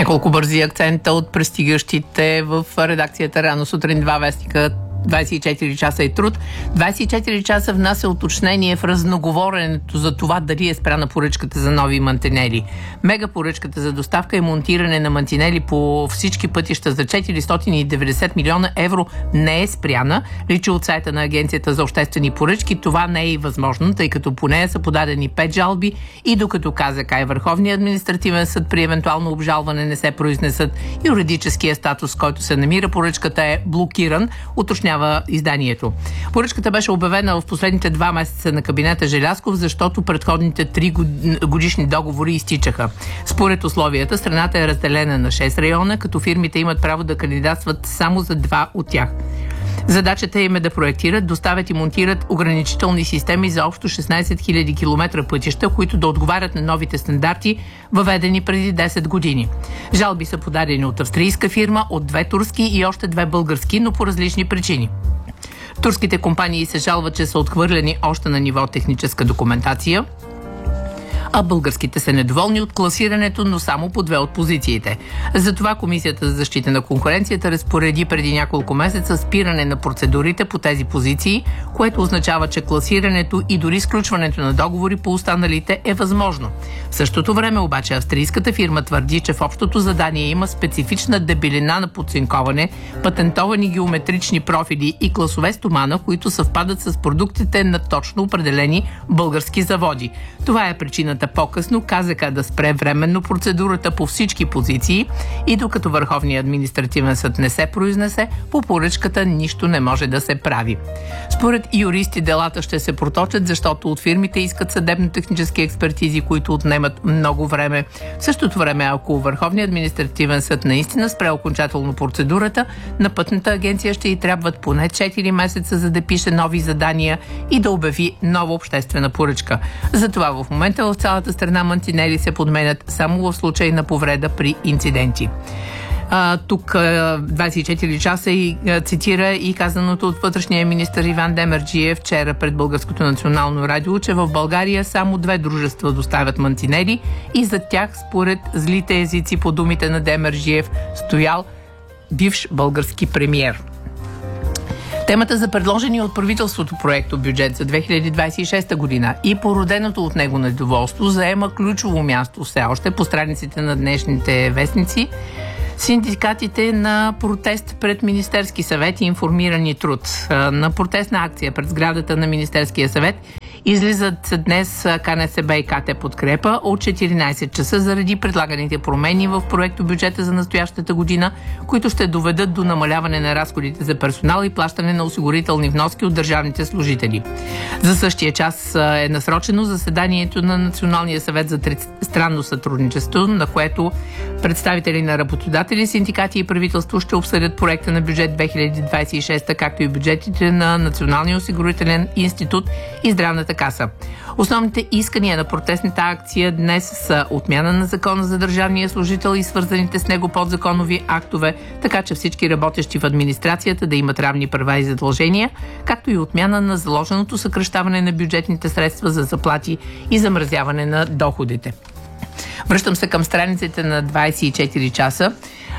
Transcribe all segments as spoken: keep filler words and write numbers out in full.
Няколко бързи акцента от пристигащите в редакцията рано сутрин два вестника. двайсет и четири часа и труд. двайсет и четири часа внася уточнение в разноговоренето за това дали е спряна поръчката за нови мантинели. Мега поръчката за доставка и монтиране на мантинели по всички пътища за четиристотин и деветдесет милиона евро не е спряна. Личи от сайта на Агенцията за обществени поръчки. Това не е и възможно, тъй като по нея са подадени пет жалби и докато КЗК и Върховния административен съд при евентуално обжалване не се произнесат, юридическия статус, в който се намира поръчката, е блокиран, уточнява изданието. Поръчката беше обявена в последните два месеца на кабинета Желязков, защото предходните три годишни договори изтичаха. Според условията, страната е разделена на шест района, като фирмите имат право да кандидатстват само за два от тях. Задачата им е да проектират, доставят и монтират ограничителни системи за общо шестнайсет хиляди километра пътища, които да отговарят на новите стандарти, въведени преди десет години. Жалби са подадени от австрийска фирма, от две турски и още две български, но по различни причини. Турските компании се жалват, че са отхвърлени още на ниво техническа документация, а българските са недоволни от класирането, но само по две от позициите. Затова Комисията за защита на конкуренцията разпореди преди няколко месеца спиране на процедурите по тези позиции, което означава, че класирането и дори сключването на договори по останалите е възможно. В същото време обаче австрийската фирма твърди, че в общото задание има специфична дебелина на подцинковане, патентовани геометрични профили и класове стомана, които съвпадат с продуктите на точно определени български заводи. Това е причината по-късно КЗК да спре временно процедурата по всички позиции и докато Върховният административен съд не се произнесе, по поръчката нищо не може да се прави. Според юристи делата ще се проточат, защото от фирмите искат съдебно-технически експертизи, които отнемат много време. В същото време, ако Върховният административен съд наистина спре окончателно процедурата, на Пътната агенция ще й трябват поне четири месеца, за да пише нови задания и да обяви нова обществена поръчка. Затова в момента в цялата страна мантинели се подменят само в случай на повреда при инциденти. А, тук двайсет и четири часа и а, цитира и казаното от вътрешния министър Иван Демерджиев вчера пред Българското национално радио, че в България само две дружества доставят мантинели и за тях, според злите езици по думите на Демерджиев, стоял бивш български премиер. Темата за предложения от правителството проекто бюджет за две хиляди двайсет и шеста година и породеното от него недоволство заема ключово място все още по страниците на днешните вестници. Синдикатите на протест пред Министерски съвет и информирани труд. На протестна акция пред сградата на Министерския съвет излизат днес КНСБ и КТ Подкрепа от четиринайсет часа заради предлаганите промени в проекто бюджета за настоящата година, които ще доведат до намаляване на разходите за персонал и плащане на осигурителни вноски от държавните служители. За същия час е насрочено заседанието на Националния съвет за тристранно сътрудничество, на което представители на работодатели, синдикати и правителство ще обсъдят проекта на бюджет две хиляди двайсет и шеста, както и бюджетите на Националния осигурителен институт и здравната каса. Основните искания на протестната акция днес са отмяна на закона за държавния служител и свързаните с него подзаконови актове, така че всички работещи в администрацията да имат равни права и задължения, както и отмяна на заложеното съкращаване на бюджетните средства за заплати и замразяване на доходите. Връщам се към страниците на двайсет и четири часа,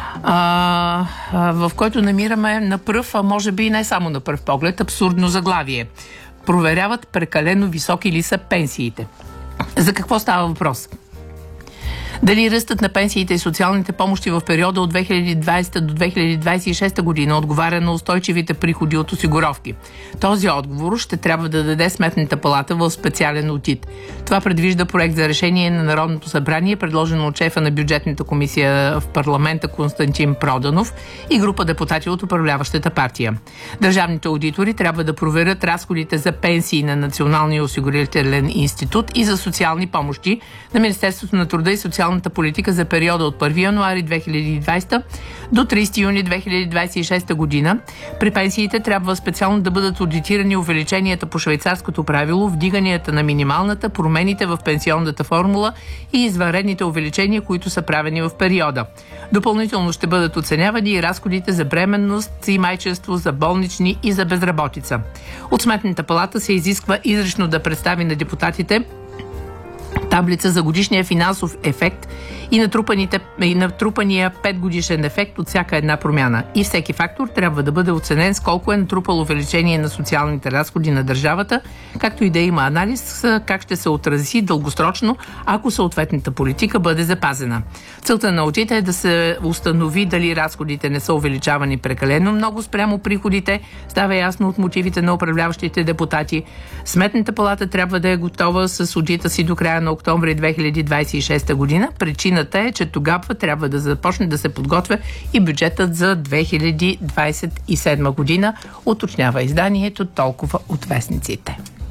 а, а, в който намираме на пръв, а може би и не само на пръв поглед, абсурдно заглавие. Проверяват прекалено високи ли са пенсиите. За какво става въпрос? Дали ръстът на пенсиите и социалните помощи в периода от две хиляди и двайсета до две хиляди двайсет и шеста година отговаря на устойчивите приходи от осигуровки? Този отговор ще трябва да даде Сметната палата в специален одит. Това предвижда проект за решение на Народното събрание, предложено от шефа на бюджетната комисия в парламента Константин Проданов и група депутати от управляващата партия. Държавните аудитори трябва да проверят разходите за пенсии на Националния осигурителен институт и за социални помощи на Министерството на труда и социалната политика за периода от първи януари две хиляди и двайсета до трийсети юни две хиляди двайсет и шеста година. При пенсиите трябва специално да бъдат аудитирани увеличенията по швейцарското правило, вдиганията на минималната, промените в пенсионната формула и извънредните увеличения, които са правени в периода. Допълнително ще бъдат оценявани и разходите за бременност и майчинство, за болнични и за безработица. От Сметната палата се изисква изрично да представи на депутатите таблица за годишния финансов ефект и, натрупаните, и натрупания пет годишен ефект от всяка една промяна. И всеки фактор трябва да бъде оценен с колко е натрупало увеличение на социалните разходи на държавата, както и да има анализ как ще се отрази дългосрочно, ако съответната политика бъде запазена. Целта на одита е да се установи дали разходите не са увеличавани прекалено много спрямо приходите. Става ясно от мотивите на управляващите депутати. Сметната палата трябва да е готова с одита си до края на октомври две хиляди двадесет и шеста година. Причината е, че тогава трябва да започне да се подготвя и бюджетът за две хиляди двадесет и седма година, уточнява изданието толкова от вестниците.